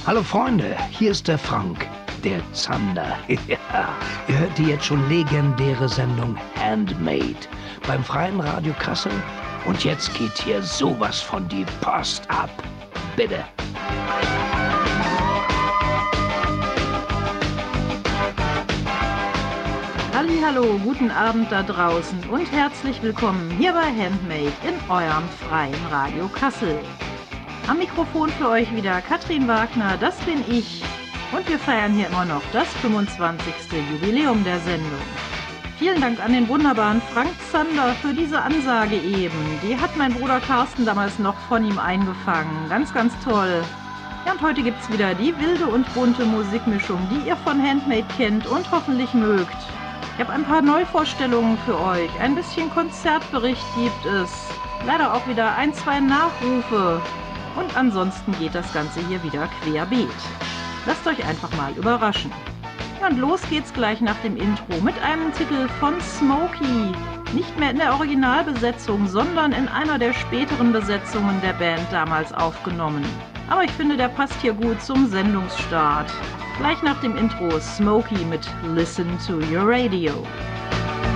Hallo Freunde, hier ist der Frank, der Zander. Ja, ihr hört die jetzt schon legendäre Sendung Handmade beim Freien Radio Kassel. Und jetzt geht hier sowas von die Post ab. Bitte. Hallo, guten Abend da draußen und herzlich willkommen hier bei Handmade in eurem Freien Radio Kassel. Am Mikrofon für euch wieder Katrin Wagner, das bin ich. Und wir feiern hier immer noch das 25. Jubiläum der Sendung. Vielen Dank an den wunderbaren Frank Zander für diese Ansage eben. Die hat mein Bruder Carsten damals noch von ihm eingefangen. Ganz, ganz toll. Ja, und heute gibt's wieder die wilde und bunte Musikmischung, die ihr von Handmade kennt und hoffentlich mögt. Ich habe ein paar Neuvorstellungen für euch. Ein bisschen Konzertbericht gibt es. Leider auch wieder ein, zwei Nachrufe. Und ansonsten geht das Ganze hier wieder querbeet. Lasst euch einfach mal überraschen. Ja, und los geht's gleich nach dem Intro mit einem Titel von Smokey. Nicht mehr in der Originalbesetzung, sondern in einer der späteren Besetzungen der Band damals aufgenommen. Aber ich finde, der passt hier gut zum Sendungsstart. Gleich nach dem Intro Smokey mit Listen to Your Radio.